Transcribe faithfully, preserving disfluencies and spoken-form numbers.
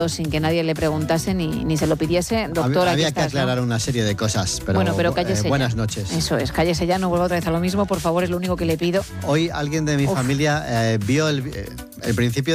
sin que nadie le preguntase ni, ni se lo pidiese. Doctora, había aquí que estás, aclarar ¿no? una serie de cosas, pero, bueno, pero cállese eh, buenas ya. noches. Eso es, cállese ya, no vuelva otra vez a lo mismo, por favor, es lo único que le pido. Hoy alguien de mi Uf. familia eh, vio el, el principio